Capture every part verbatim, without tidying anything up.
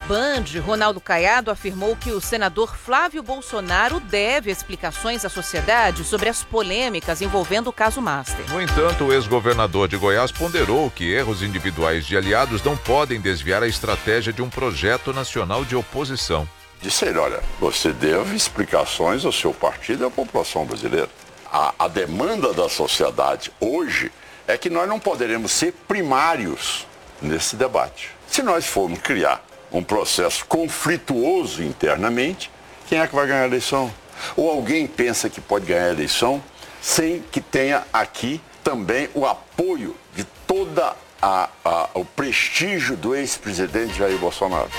Band, Ronaldo Caiado afirmou que o senador Flávio Bolsonaro deve explicações à sociedade sobre as polêmicas envolvendo o caso Master. No entanto, o ex-governador de Goiás ponderou que erros individuais de aliados não podem desviar a estratégia de um projeto nacional de oposição. Disse ele, olha, você deve explicações ao seu partido e à população brasileira. A, a demanda da sociedade hoje é que nós não poderemos ser primários nesse debate. Se nós formos criar um processo conflituoso internamente, quem é que vai ganhar a eleição? Ou alguém pensa que pode ganhar a eleição sem que tenha aqui também o apoio de toda a, a, o prestígio do ex-presidente Jair Bolsonaro.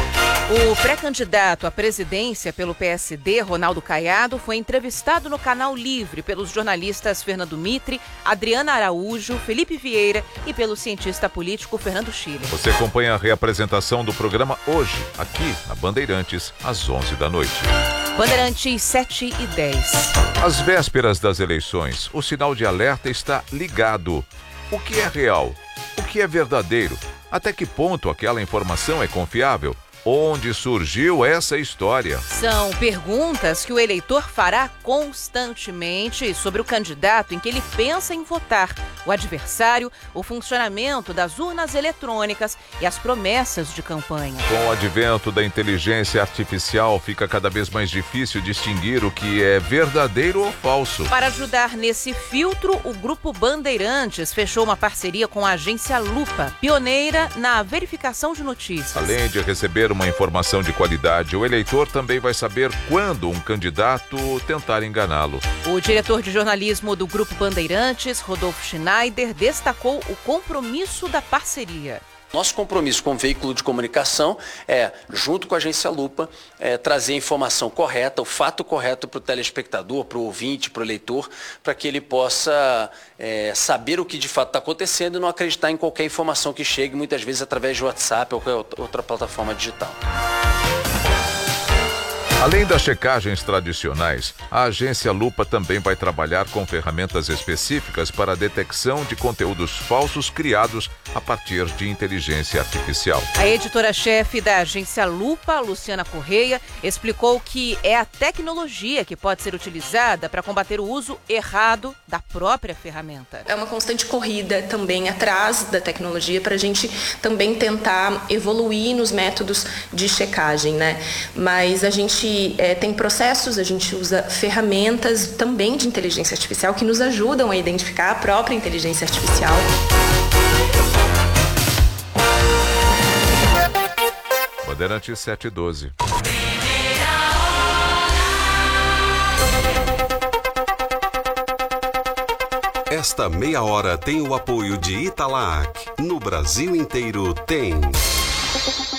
O pré-candidato à presidência pelo P S D, Ronaldo Caiado, foi entrevistado no Canal Livre pelos jornalistas Fernando Mitre, Adriana Araújo, Felipe Vieira e pelo cientista político Fernando Schiller. Você acompanha a reapresentação do programa hoje, aqui na Bandeirantes, às onze da noite. Bandeirantes sete e dez. Às vésperas das eleições, o sinal de alerta está ligado. O que é real? O que é verdadeiro? Até que ponto aquela informação é confiável? Onde surgiu essa história? São perguntas que o eleitor fará constantemente sobre o candidato em que ele pensa em votar, o adversário, o funcionamento das urnas eletrônicas e as promessas de campanha. Com o advento da inteligência artificial, fica cada vez mais difícil distinguir o que é verdadeiro ou falso. Para ajudar nesse filtro, o Grupo Bandeirantes fechou uma parceria com a agência Lupa, pioneira na verificação de notícias. Além de receber uma informação de qualidade, o eleitor também vai saber quando um candidato tentar enganá-lo. O diretor de jornalismo do Grupo Bandeirantes, Rodolfo Schneider, destacou o compromisso da parceria. Nosso compromisso com o veículo de comunicação é, junto com a agência Lupa, é, trazer a informação correta, o fato correto para o telespectador, para o ouvinte, para o eleitor, para que ele possa é, saber o que de fato está acontecendo e não acreditar em qualquer informação que chegue, muitas vezes através de WhatsApp ou qualquer outra plataforma digital. Além das checagens tradicionais, a agência Lupa também vai trabalhar com ferramentas específicas para a detecção de conteúdos falsos criados a partir de inteligência artificial. A editora-chefe da agência Lupa, Luciana Correia, explicou que é a tecnologia que pode ser utilizada para combater o uso errado da própria ferramenta. É uma constante corrida também atrás da tecnologia para a gente também tentar evoluir nos métodos de checagem, né? Mas a gente É, tem processos, a gente usa ferramentas também de inteligência artificial que nos ajudam a identificar a própria inteligência artificial. Bandeirantes sete e doze. Esta meia hora tem o apoio de Italac. No Brasil inteiro tem.